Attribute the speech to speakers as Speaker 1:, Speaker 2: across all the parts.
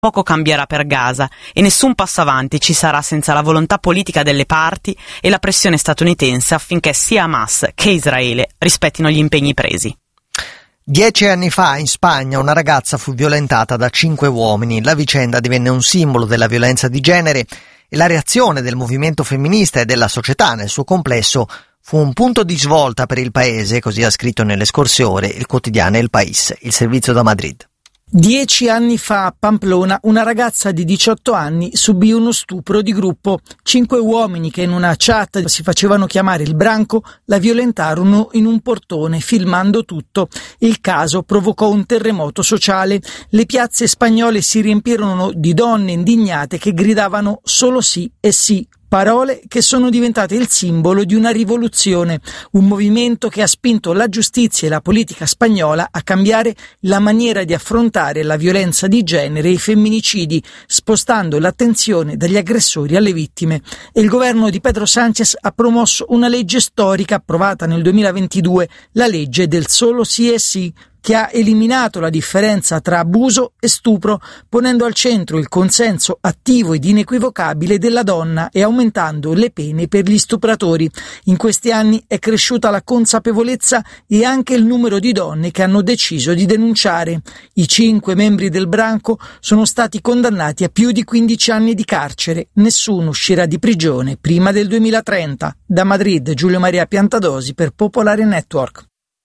Speaker 1: poco cambierà per Gaza e nessun passo avanti ci sarà senza la volontà politica delle parti e la pressione statunitense affinché sia Hamas che Israele rispettino gli impegni presi.
Speaker 2: 10 anni fa in Spagna una ragazza fu violentata da 5 uomini. La vicenda divenne un simbolo della violenza di genere e la reazione del movimento femminista e della società nel suo complesso fu un punto di svolta per il paese, così ha scritto nelle scorse ore il quotidiano El País, il servizio da Madrid.
Speaker 3: 10 anni fa a Pamplona una ragazza di 18 anni subì uno stupro di gruppo. 5 uomini che in una chat si facevano chiamare il Branco la violentarono in un portone filmando tutto. Il caso provocò un terremoto sociale. Le piazze spagnole si riempirono di donne indignate che gridavano solo sì e sì. Parole che sono diventate il simbolo di una rivoluzione, un movimento che ha spinto la giustizia e la politica spagnola a cambiare la maniera di affrontare la violenza di genere e i femminicidi, spostando l'attenzione dagli aggressori alle vittime. E il governo di Pedro Sánchez ha promosso una legge storica approvata nel 2022, la legge del solo sì e sì, che ha eliminato la differenza tra abuso e stupro, ponendo al centro il consenso attivo ed inequivocabile della donna e aumentando le pene per gli stupratori. In questi anni è cresciuta la consapevolezza e anche il numero di donne che hanno deciso di denunciare. I 5 membri del Branco sono stati condannati a più di 15 anni di carcere. Nessuno uscirà di prigione prima del 2030. Da Madrid, Giulio Maria Piantadosi per Popolare Network.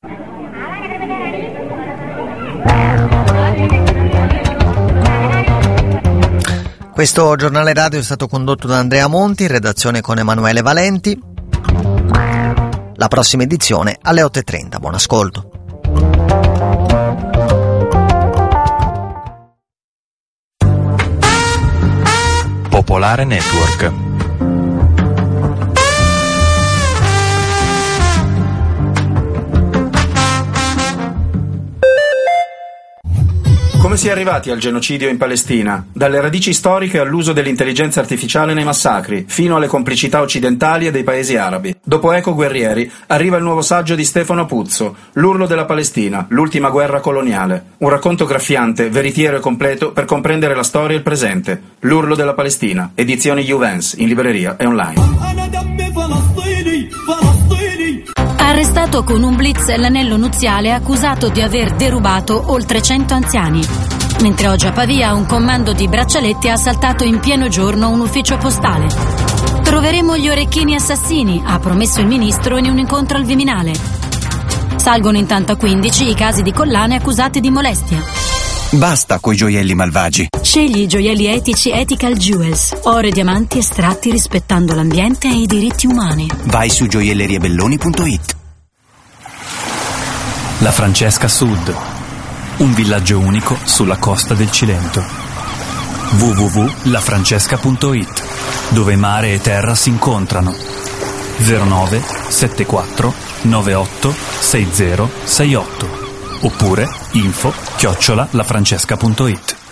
Speaker 2: Questo giornale radio è stato condotto da Andrea Monti, in redazione con Emanuele Valenti. La prossima edizione alle 8:30. Buon ascolto.
Speaker 4: Popolare Network.
Speaker 5: Come si è arrivati al genocidio in Palestina? Dalle radici storiche all'uso dell'intelligenza artificiale nei massacri, fino alle complicità occidentali e dei paesi arabi. Dopo Eco Guerrieri, arriva il nuovo saggio di Stefano Puzzo, L'urlo della Palestina, l'ultima guerra coloniale. Un racconto graffiante, veritiero e completo per comprendere la storia e il presente. L'urlo della Palestina, edizioni Juvens, in libreria e online.
Speaker 6: Arrestato con un blitz l'anello nuziale accusato di aver derubato oltre 100 anziani. Mentre oggi a Pavia un comando di braccialetti ha assaltato in pieno giorno un ufficio postale. Troveremo gli orecchini assassini, ha promesso il ministro in un incontro al Viminale. Salgono intanto a 15 i casi di collane accusate di molestia.
Speaker 7: Basta coi gioielli malvagi.
Speaker 6: Scegli i gioielli etici Ethical Jewels, oro e diamanti estratti rispettando l'ambiente e i diritti umani.
Speaker 7: Vai su gioielleriabelloni.it.
Speaker 8: La Francesca Sud, un villaggio unico sulla costa del Cilento. www.lafrancesca.it, dove mare e terra si incontrano. 09 74 98 60 68 oppure info@lafrancesca.it.